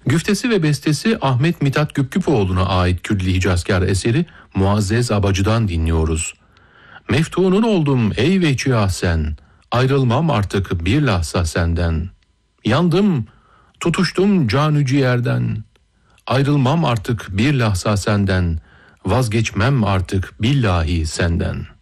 Güftesi ve bestesi Ahmet Mithat Güpgüpoğlu'na ait Külli Hicazkar eseri Muazzez Abacı'dan dinliyoruz. Meftunun oldum ey veçiyah sen, ayrılmam artık bir lahza senden. Yandım, tutuştum canü ciğerden, ayrılmam artık bir lahza senden, vazgeçmem artık billahi senden.''